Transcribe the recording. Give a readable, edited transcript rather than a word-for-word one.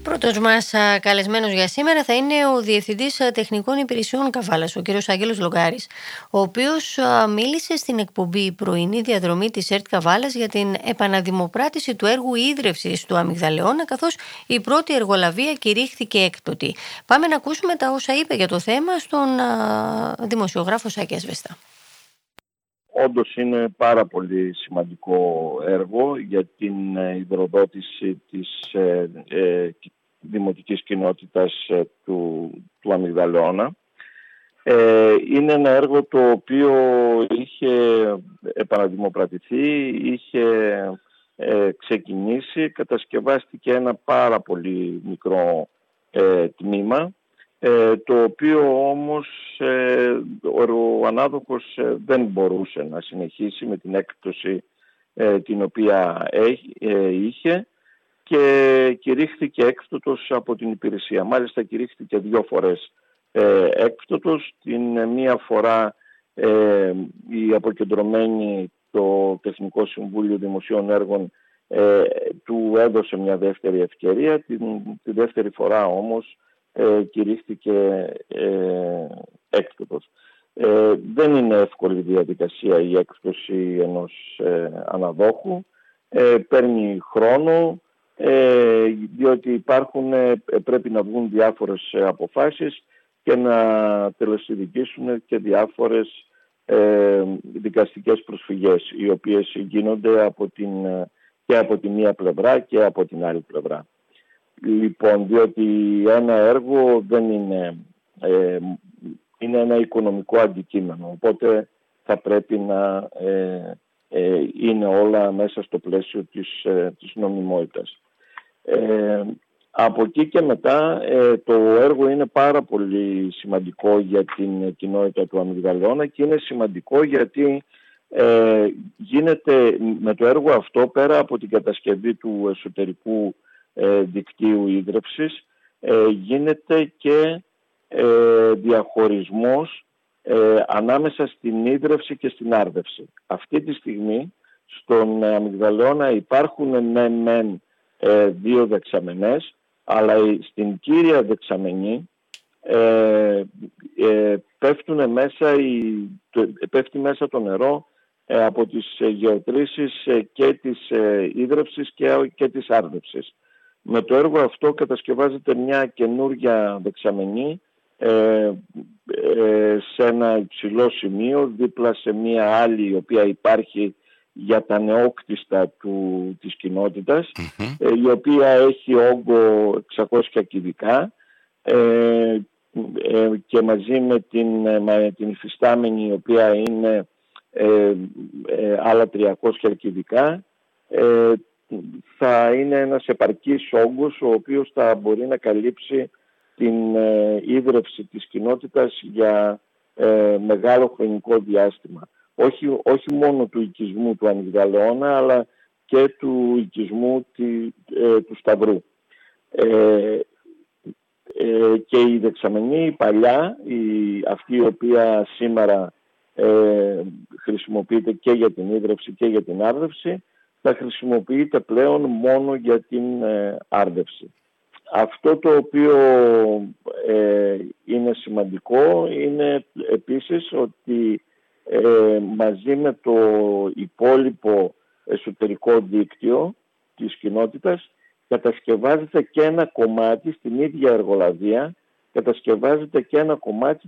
Πρώτος μας καλεσμένος για σήμερα θα είναι ο Διευθυντής Τεχνικών Υπηρεσιών Καβάλας, ο κύριος Άγγελος Λογκάρης, ο οποίος μίλησε στην εκπομπή «Πρωινή διαδρομή» της ΕΡΤ Καβάλας για την επαναδημοπράτηση του έργου ίδρευσης του Αμυγδαλεώνα, καθώς η πρώτη εργολαβία κηρύχθηκε έκπτωτη. Πάμε να ακούσουμε τα όσα είπε για το θέμα στον δημοσιογράφο Σάκη Ασβεστά. Όντως είναι πάρα πολύ σημαντικό έργο για την υδροδότηση της δημοτικής κοινότητας του Αμυγδαλεώνα. Είναι ένα έργο το οποίο είχε επαναδημοπρατηθεί, είχε ξεκινήσει, κατασκευάστηκε ένα πάρα πολύ μικρό τμήμα, το οποίο όμως ο ανάδοχος δεν μπορούσε να συνεχίσει με την έκπτωση την οποία είχε και κηρύχθηκε έκπτωτος από την υπηρεσία. Μάλιστα κηρύχθηκε 2 φορές έκπτωτος. Την μία φορά η αποκεντρωμένη, το Τεχνικό Συμβούλιο Δημοσίων Έργων του έδωσε μια δεύτερη ευκαιρία. Τη δεύτερη φορά όμως κηρύχθηκε έκπτωτος. Δεν είναι εύκολη διαδικασία η έκπτωση ενός αναδόχου. Παίρνει χρόνο, διότι πρέπει να βγουν διάφορες αποφάσεις και να τελεσιδικήσουν και διάφορες δικαστικές προσφυγές, οι οποίες γίνονται και από τη μία πλευρά και από την άλλη πλευρά. Λοιπόν, διότι ένα έργο δεν είναι ένα οικονομικό αντικείμενο, οπότε θα πρέπει να είναι όλα μέσα στο πλαίσιο της νομιμότητας. Από εκεί και μετά το έργο είναι πάρα πολύ σημαντικό για την κοινότητα του Αμυγδαλεώνα και είναι σημαντικό γιατί γίνεται με το έργο αυτό, πέρα από την κατασκευή του εσωτερικού δικτύου ίδρευσης, γίνεται και διαχωρισμός ανάμεσα στην ίδρυυση και στην άρδευση. Αυτή τη στιγμή στον Αμυγδαλεώνα υπάρχουν μεν 2 δεξαμενές, αλλά στην κύρια δεξαμενή πέφτει μέσα το νερό από τις γεωτρήσεις και της ίδρυυσης και της άρδευσης. Με το έργο αυτό κατασκευάζεται μια καινούργια δεξαμενή σε ένα υψηλό σημείο, δίπλα σε μια άλλη η οποία υπάρχει για τα νεόκτιστα της κοινότητας, η οποία έχει όγκο 600 κυβικά και μαζί με την υφιστάμενη, η οποία είναι άλλα 300 κυβικά, θα είναι ένας επαρκής όγκος, ο οποίος θα μπορεί να καλύψει την ίδρυυση της κοινότητας για μεγάλο χρονικό διάστημα. Όχι μόνο του οικισμού του Αμυγδαλεώνα, αλλά και του οικισμού του Σταυρού. Και η δεξαμενή, η παλιά, αυτή η οποία σήμερα χρησιμοποιείται και για την ίδρυυση και για την άρδευση, θα χρησιμοποιείται πλέον μόνο για την άρδευση. Αυτό το οποίο είναι σημαντικό είναι επίσης ότι μαζί με το υπόλοιπο εσωτερικό δίκτυο της κοινότητας κατασκευάζεται και ένα κομμάτι στην ίδια εργολαβία, κατασκευάζεται και ένα κομμάτι